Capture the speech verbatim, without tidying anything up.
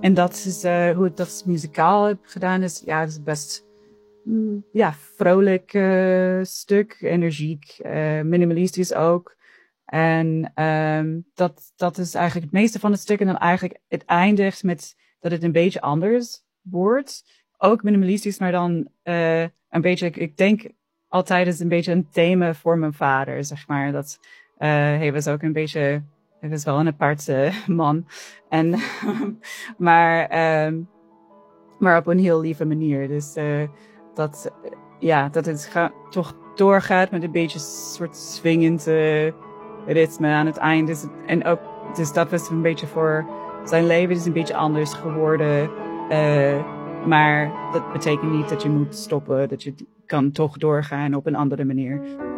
en dat is uh, hoe ik dat muzikaal heb gedaan. Is, ja, het is best mm, ja, vrolijk uh, stuk, energiek, uh, minimalistisch ook. En um, dat, dat is eigenlijk het meeste van het stuk. En dan eigenlijk het eindigt met dat het een beetje anders wordt. Ook minimalistisch, maar dan uh, een beetje, ik, ik denk altijd is een beetje een thema voor mijn vader, zeg maar. Dat uh, hij was ook een beetje, hij was wel een aparte man. En, maar, um, maar op een heel lieve manier. Dus uh, dat, ja, dat het ga, toch doorgaat met een beetje soort swingend uh, ritme aan het eind. Dus, en ook, dus dat was een beetje voor zijn leven is een beetje anders geworden. Uh, maar dat betekent niet dat je moet stoppen, dat je kan toch doorgaan op een andere manier.